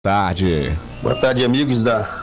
Tarde. Boa tarde, amigos da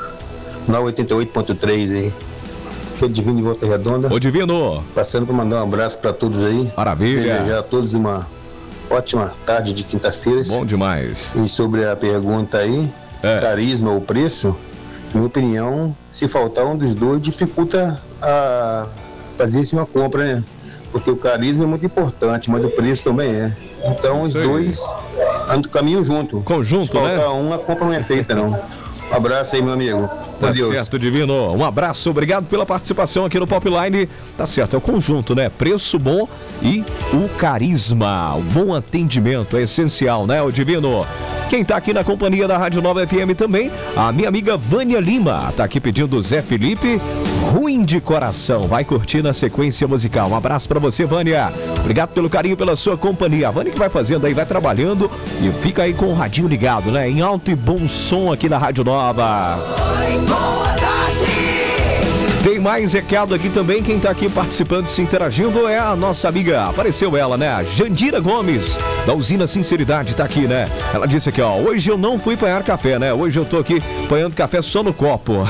988.3 aí. Sou Divino de Volta Redonda. Ô Divino. Passando para mandar um abraço para todos aí. Maravilha. Desejar a todos uma ótima tarde de quinta-feira. Bom demais. E sobre a pergunta aí, carisma ou preço, minha opinião, se faltar um dos dois, dificulta a fazer uma compra, né? Porque o carisma é muito importante, mas o preço também é. Então os dois andam caminho junto. Conjunto, se faltar né? um, a compra não é feita, não. Um abraço aí, meu amigo. Tá certo, Divino. Um abraço, obrigado pela participação aqui no Popline. Tá certo, é o conjunto, né? Preço bom e o carisma. O bom atendimento é essencial, né, o Divino? Quem tá aqui na companhia da Rádio Nova FM também, a minha amiga Vânia Lima. Tá aqui pedindo Zé Felipe, Ruim de Coração. Vai curtir na sequência musical. Um abraço pra você, Vânia. Obrigado pelo carinho, pela sua companhia. A Vânia que vai fazendo aí, vai trabalhando e fica aí com o radinho ligado, né? Em alto e bom som aqui na Rádio Nova. Boa tarde! Tem mais recado aqui também. Quem tá aqui participando, se interagindo é a nossa amiga, apareceu ela, né? A Jandira Gomes, da Usina Sinceridade, tá aqui, né? Ela disse aqui, ó, hoje eu não fui apanhar café, né? Hoje eu tô aqui apanhando café só no copo.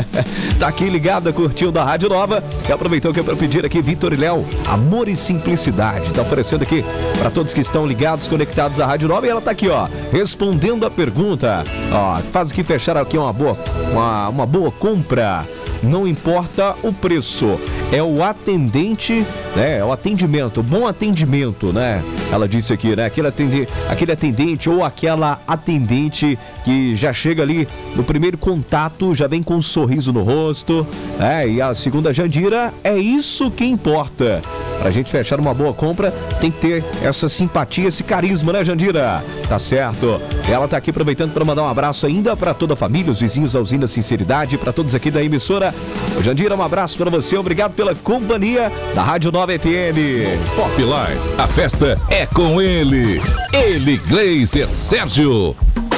Tá aqui ligada, curtindo a Rádio Nova. E aproveitou que é pra pedir aqui, Vitor e Léo, Amor e Simplicidade. Tá oferecendo aqui pra todos que estão ligados, conectados à Rádio Nova. E ela tá aqui, ó, respondendo a pergunta. Ó, faz aqui fechar aqui uma boa compra. Não importa o preço, é o atendente, né? É o atendimento, bom atendimento, né? Ela disse aqui, né? Aquele atendente ou aquela atendente que já chega ali no primeiro contato, já vem com um sorriso no rosto, né? E a segunda Jandira, é isso que importa. Pra gente fechar uma boa compra, tem que ter essa simpatia, esse carisma, né, Jandira? Tá certo. Ela tá aqui aproveitando para mandar um abraço ainda para toda a família, os vizinhos da Usina Sinceridade, para todos aqui da emissora. Ô, Jandira, um abraço para você, obrigado pela companhia da Rádio Nova FM. Popline, a festa é com ele, Gleiser Sérgio.